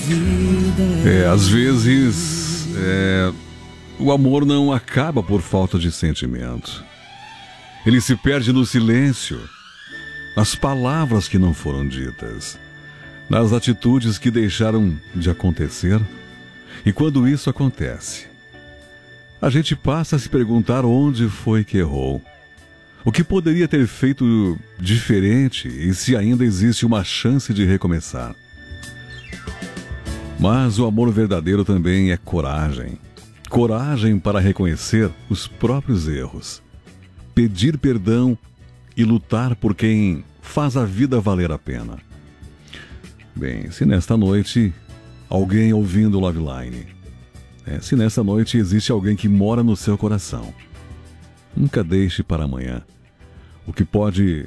Às vezes, o amor não acaba por falta de sentimento. Ele se perde no silêncio, nas palavras que não foram ditas, nas atitudes que deixaram de acontecer. E quando isso acontece, a gente passa a se perguntar onde foi que errou, o que poderia ter feito diferente e se ainda existe uma chance de recomeçar. Mas o amor verdadeiro também é coragem. Coragem para reconhecer os próprios erros, pedir perdão e lutar por quem faz a vida valer a pena. Bem, se nesta noite alguém ouvindo o Love Line, se nesta noite existe alguém que mora no seu coração, nunca deixe para amanhã o que pode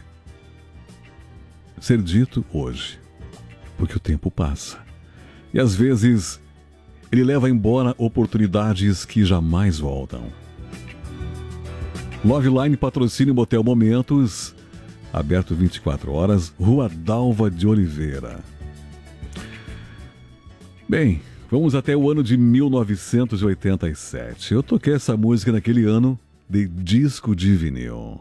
ser dito hoje, porque o tempo passa. E às vezes ele leva embora oportunidades que jamais voltam. Love Line patrocina o Motel Momentos, aberto 24 horas, Rua Dalva de Oliveira. Bem, vamos até o ano de 1987. Eu toquei essa música naquele ano de disco de vinil.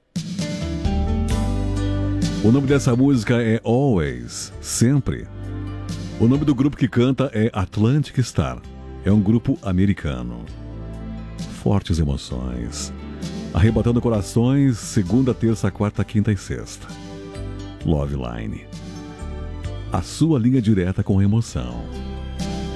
O nome dessa música é Always, Sempre. O nome do grupo que canta é Atlantic Star. É um grupo americano. Fortes emoções. Arrebatando corações, segunda, terça, quarta, quinta e sexta. Love Line. A sua linha direta com emoção.